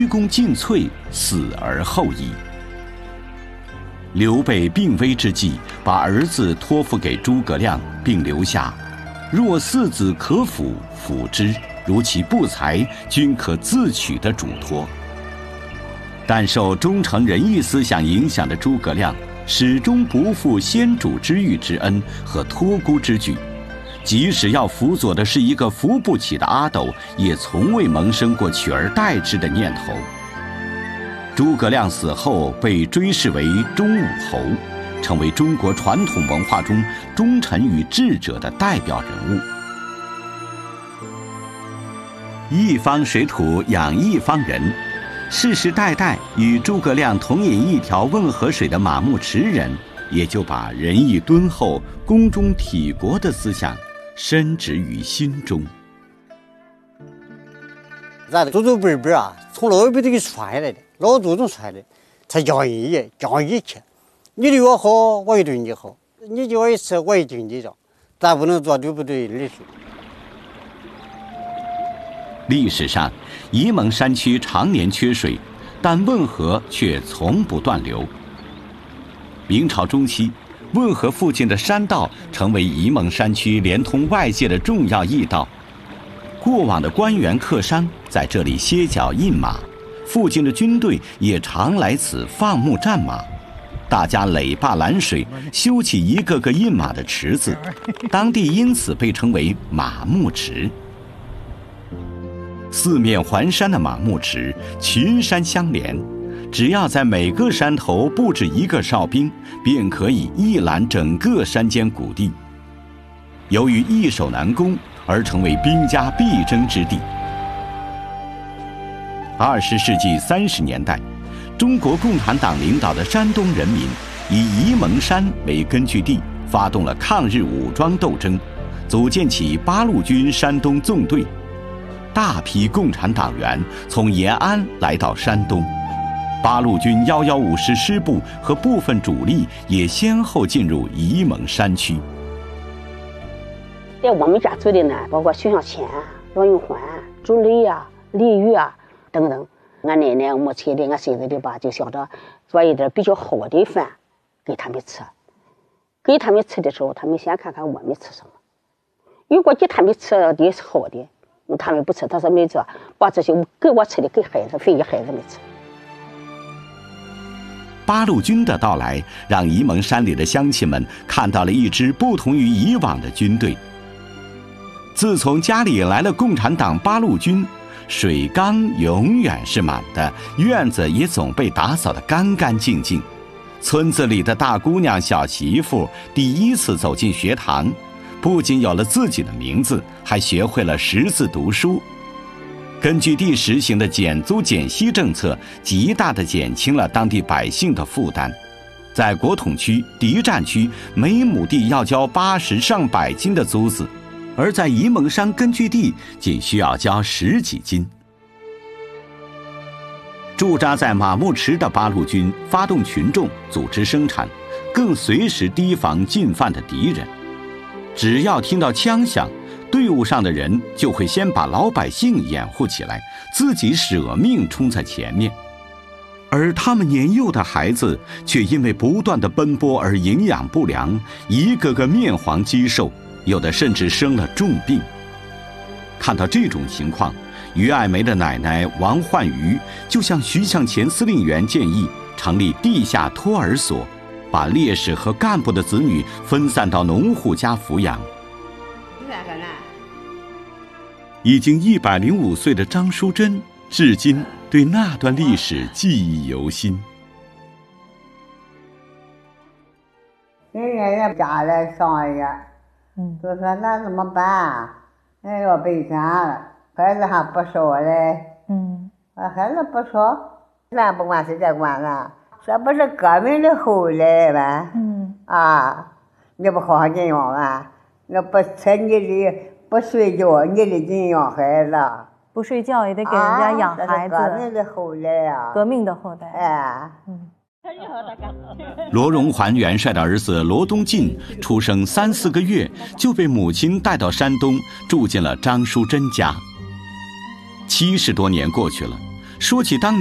鞠躬尽瘁，死而后已。刘备病危之际，把儿子托付给诸葛亮，并留下：“若四子可辅，辅之；如其不才，均可自取”的嘱托。但受忠诚仁义思想影响的诸葛亮，始终不负先主之遇之恩和托孤之举，即使要辅佐的是一个扶不起的阿斗，也从未萌生过取而代之的念头。诸葛亮死后被追谥为忠武侯，成为中国传统文化中忠臣与智者的代表人物。一方水土养一方人，世世代代与诸葛亮同饮一条汶河水的马牧池人，也就把仁义敦厚、宫中体国的思想深植于心中。 咱祖祖辈辈啊，从老一辈都给传下来的，老祖宗传的，才讲义气。你对我好，我也对你好；你对我一次，我也对你这，咱不能做对不对的事。 历史上，沂蒙山区常年缺水，但汶河却从不断流。明朝中期，汶河附近的山道成为沂蒙山区连通外界的重要驿道。过往的官员客商在这里歇脚印马，附近的军队也常来此放牧战马。大家垒坝拦水，修起一个个印马的池子，当地因此被称为马牧池。四面环山的马牧池，群山相连，只要在每个山头布置一个哨兵，便可以一览整个山间谷地。由于易守难攻，而成为兵家必争之地。20世纪30年代，中国共产党领导的山东人民以沂蒙山为根据地，发动了抗日武装斗争，组建起八路军山东纵队。大批共产党员从延安来到山东，八路军115师师部和部分主力也先后进入沂蒙山区。 在我们家做的呢，包括徐向前、罗永欢、朱雷啊、李玉啊等等。俺奶奶、母亲的、俺孙子的吧，就想着做一点比较好的饭给他们吃。给他们吃的时候，他们先看看我们吃什么。如果给他们吃的是好的，他们不吃，他说妹子把这些给我吃的给孩子分给孩子们吃。 八路军的到来，让沂蒙山里的乡亲们看到了一支不同于以往的军队。自从家里来了共产党八路军，水缸永远是满的，院子也总被打扫得干干净净。村子里的大姑娘、小媳妇第一次走进学堂，不仅有了自己的名字，还学会了识字读书。根据地实行的减租减息政策，极大地减轻了当地百姓的负担。在国统区、敌占区，每亩地要交80上100斤的租子，而在沂蒙山根据地仅需要交10几斤。驻扎在马牧池的八路军发动群众组织生产，更随时提防进犯的敌人。只要听到枪响，队伍上的人就会先把老百姓掩护起来，自己舍命冲在前面。而他们年幼的孩子却因为不断的奔波而营养不良，一个个面黄肌瘦，有的甚至生了重病。看到这种情况，于爱梅的奶奶王焕瑜就向徐向前司令员建议成立地下托儿所，把烈士和干部的子女分散到农户家抚养。已经105岁的张淑珍至今对那段历史记忆犹新。 人家家来上夜，就说那怎么办？那要赔钱，孩子还不少嘞。孩子不少，咱不管谁在管了，这不是革命的后来吧？你不好好营养啊？那不吃你的，不睡觉你得营养孩子。 不睡觉也得给人家养孩子。 革命的后代啊！ 革命的后代。 罗荣桓元帅的儿子罗东进出生3、4个月就被母亲带到山东，住进了张淑珍家。70多年过去了， 说起当年